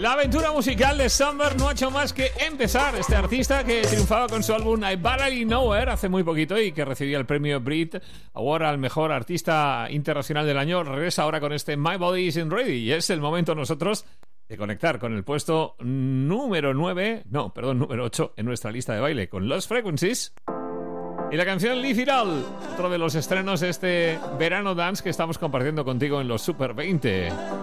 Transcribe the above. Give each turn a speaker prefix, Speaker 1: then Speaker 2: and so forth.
Speaker 1: La aventura musical de Summer no ha hecho más que empezar. Este artista que triunfaba con su álbum I Barely Know Her hace muy poquito y que recibía el premio Brit Award al mejor artista internacional del año, regresa ahora con este My Body Isn't Ready, y es el momento nosotros de conectar con el puesto número 8 en nuestra lista de baile, con Lost Frequencies y la canción Leave It All, otro de los estrenos de este verano dance que estamos compartiendo contigo en los Super 20.